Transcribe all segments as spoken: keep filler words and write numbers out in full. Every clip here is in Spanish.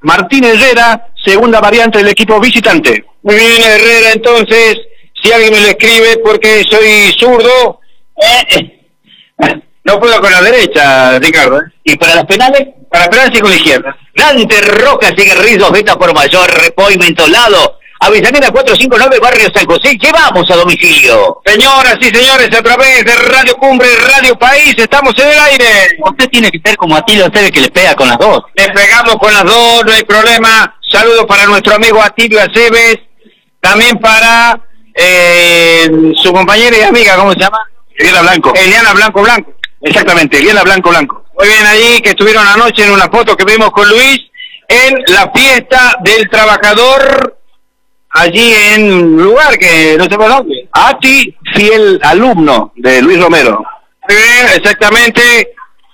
Martín Herrera, segunda variante del equipo visitante. Muy bien, Herrera, entonces, si alguien me lo escribe porque soy zurdo, eh, eh, no puedo con la derecha, Ricardo. ¿eh? ¿Y para las penales? Para las penales y con la izquierda. Dante Rojas y Guerrillos, Beta por Mayor, Pavimento Lado, Avellaneda cuatrocientos cincuenta y nueve, Barrio San José, llevamos a domicilio. Señoras y señores, a través de Radio Cumbre, Radio País, estamos en el aire. Usted tiene que ser como Atilo Aceves, que le pega con las dos. Le pegamos con las dos, no hay problema. Saludos para nuestro amigo Atilio Aceves, también para eh, su compañera y amiga, ¿cómo se llama? Eliana Blanco. Eliana Blanco Blanco. Exactamente, Eliana Blanco Blanco. Muy bien allí, que estuvieron anoche en una foto que vimos con Luis, en la fiesta del trabajador, allí en un lugar que no sé por dónde. Ati, fiel alumno de Luis Romero. Muy bien, exactamente.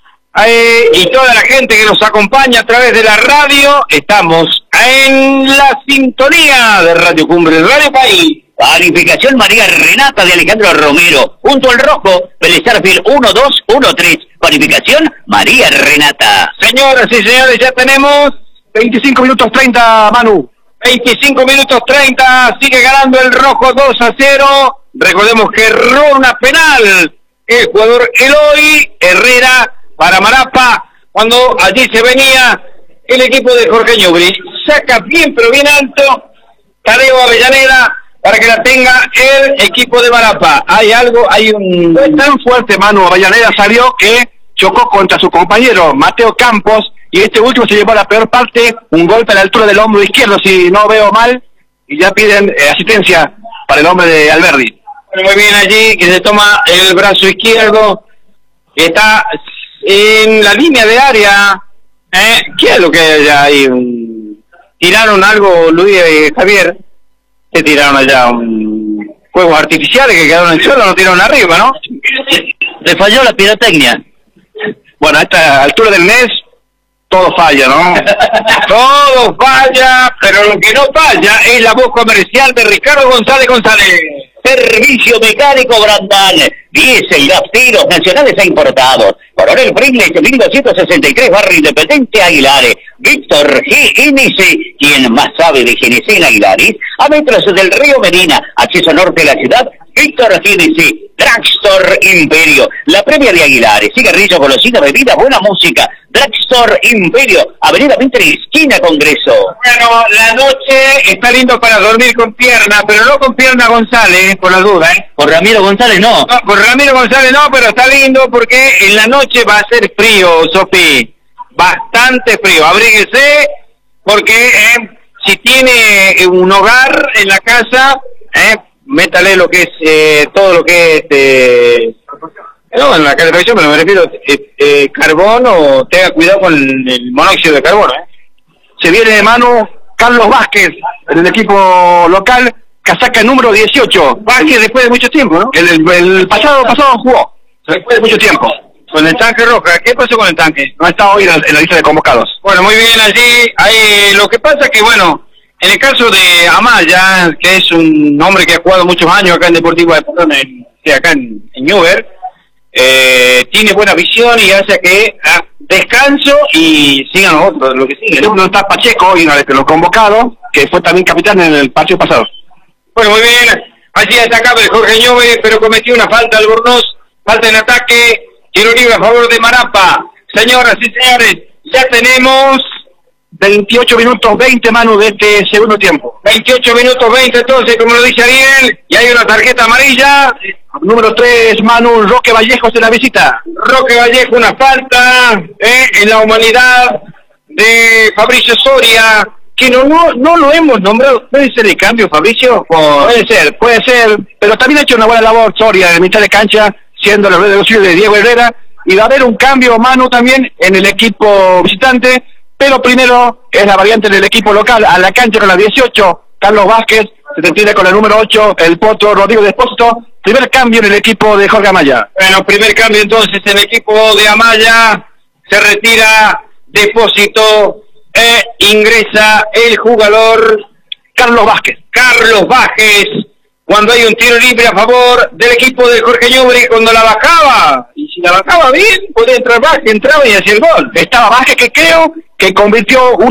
Eh, y toda la gente que nos acompaña a través de la radio, estamos en la sintonía de Radio Cumbre, Radio País. Panificación María Renata de Alejandro Romero, junto al rojo, Belezarfield uno dos uno tres. Panificación María Renata. Señoras y señores, ya tenemos veinticinco minutos treinta, Manu. veinticinco minutos treinta, sigue ganando el rojo dos a cero. Recordemos que erró una penal el jugador Eloy Herrera para Marapa, cuando allí se venía el equipo de Jorge Ñubri. Saca bien, pero bien alto, Tadeo Avellaneda, para que la tenga el equipo de Marapa. Hay algo, hay un... Es tan fuerte, Manu, Avellaneda salió que chocó contra su compañero Mateo Campos, y este último se llevó a la peor parte, un golpe a la altura del hombro izquierdo, si no veo mal, y ya piden eh, asistencia para el hombre de Alberdi. Bueno, muy bien allí, que se toma el brazo izquierdo, que está en la línea de área. ¿Eh? ¿Qué es lo que hay allá ahí? ¿Tiraron algo, Luis y Javier? ¿Qué tiraron allá? Un... ¿Fuegos artificiales que quedaron en el suelo? No tiraron arriba, ¿no? Le falló la pirotecnia. Bueno, a esta altura del mes, todo falla, ¿no? Todo falla, pero lo que no falla es la voz comercial de Ricardo González González. Servicio mecánico Brandán, diésel, gasteros, nacionales e importados. Coronel Pringles, mil doscientos sesenta y tres, Barrio Independiente, Aguilares. Víctor G M C, quien más sabe de G N C en Aguilares, a metros del río Medina, acceso norte de la ciudad. Víctor G M C, Drugstore Imperio, la previa de Aguilares, cigarrillos, golosinas, bebidas, buena música. Drugstore Imperio, Avenida Mitre, esquina Congreso. Bueno, la noche está lindo para dormir con pierna, pero no con pierna González, por la duda, ¿eh? Por Ramiro González no. No, por Ramiro González no, pero está lindo porque en la noche va a ser frío, Sofi. Bastante frío. Abríguese porque eh, si tiene un hogar en la casa, eh, métale lo que es eh, todo lo que es... Eh, no, en la calefacción, pero me refiero eh, eh, carbón, o tenga cuidado con el, el monóxido de carbono, ¿eh? Se viene de mano Carlos Vázquez, del equipo local, casaca número dieciocho. Vázquez después de mucho tiempo, ¿no? El, el, el pasado pasado jugó, después de mucho tiempo. Con el tanque roja. ¿Qué pasó con el tanque? No está hoy en la, en la lista de convocados. Bueno, muy bien allí. Ahí, lo que pasa que, bueno, en el caso de Amaya, que es un hombre que ha jugado muchos años acá en Deportivo de Puerto, en, acá en, en Newber, eh, tiene buena visión y hace que ah, descanso y sigan los otros, lo que sigue, ¿no? No está Pacheco hoy, no, de los convocados, que fue también capitán en el partido pasado. Bueno, muy bien. Allí atacaba el Jorge Ñove, pero cometió una falta Albornoz. Falta en ataque. Tiro libre a favor de Marapa. Señoras y señores, ya tenemos veintiocho minutos veinte, Manu, de este segundo tiempo. veintiocho minutos veinte, entonces, como lo dice Ariel, y hay una tarjeta amarilla. Número tres, Manu, Roque Vallejos en la visita. Roque Vallejo, una falta eh, en la humanidad de Fabricio Soria, que no, no, no lo hemos nombrado. ¿Puede ser el cambio, Fabricio? Por... Puede ser, puede ser, pero también ha hecho una buena labor Soria en mitad de cancha, siendo el reducido de Diego Herrera, y va a haber un cambio, Manu, también en el equipo visitante, pero primero es la variante del equipo local, a la cancha con la dieciocho, Carlos Vázquez, se retira con el número ocho, el Potro Rodrigo Despósito. Primer cambio en el equipo de Jorge Amaya. Bueno, primer cambio entonces en el equipo de Amaya, se retira Depósito, e ingresa el jugador Carlos Vázquez. Carlos Vázquez, cuando hay un tiro libre a favor del equipo de Jorge Ñubre, cuando la bajaba, y si la bajaba bien, podía entrar Vázquez, entraba y hacía el gol. Estaba Vázquez, que creo que convirtió un